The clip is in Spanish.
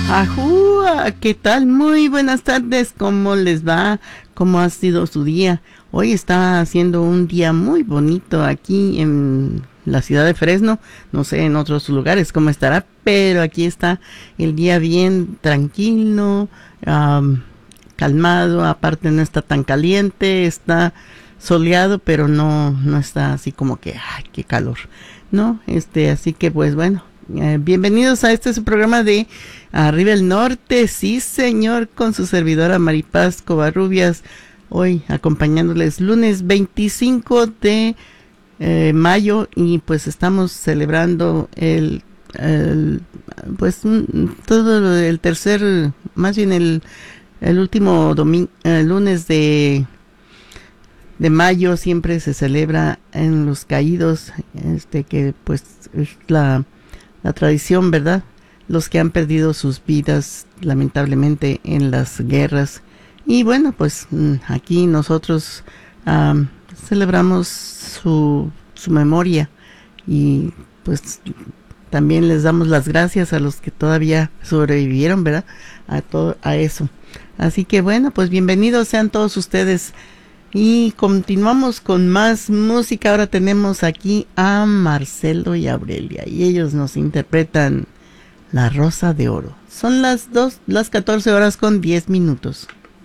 Ajúa, ¿qué tal? Muy buenas tardes, ¿cómo les va? ¿Cómo ha sido su día? Hoy está haciendo un día muy bonito aquí en la ciudad de Fresno, no sé en otros lugares cómo estará, pero aquí está el día bien tranquilo, calmado, aparte no está tan caliente, está soleado, pero no está así como que, ay, qué calor, ¿no? Así que pues bueno. Bienvenidos a su programa de Arriba el Norte, sí señor, con su servidora Maripaz Covarrubias, hoy acompañándoles lunes 25 de mayo y pues estamos celebrando pues todo el tercer, más bien el último lunes de mayo siempre se celebra en los caídos, que pues es la tradición, ¿verdad? Los que han perdido sus vidas lamentablemente en las guerras. Y bueno, pues aquí nosotros celebramos su memoria y pues también les damos las gracias a los que todavía sobrevivieron, ¿verdad? A eso. Así que bueno, pues bienvenidos sean todos ustedes. Y continuamos con más música. Ahora tenemos aquí a Marcelo y Aurelia y ellos nos interpretan La Rosa de Oro. Son las 14 horas con 10 minutos.